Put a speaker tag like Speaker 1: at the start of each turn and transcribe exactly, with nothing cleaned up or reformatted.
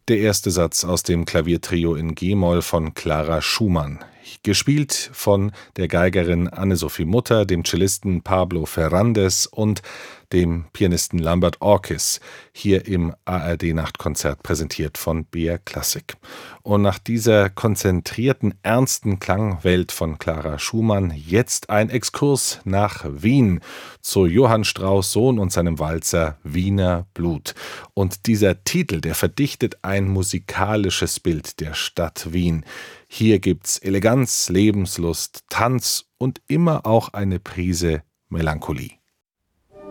Speaker 1: Der erste Satz aus dem Klaviertrio in G-Moll von Clara Schumann, gespielt von der Geigerin Anne-Sophie Mutter, dem Cellisten Pablo Ferrandez und dem Pianisten Lambert Orkis, hier im A R D-Nachtkonzert präsentiert von B R Classic. Und nach dieser konzentrierten, ernsten Klangwelt von Clara Schumann jetzt ein Exkurs nach Wien zu Johann Strauss Sohn und seinem Walzer Wiener Blut. Und dieser Titel, der verdichtet ein musikalisches Bild der Stadt Wien. Hier gibt's Eleganz, Lebenslust, Tanz und immer auch eine Prise Melancholie.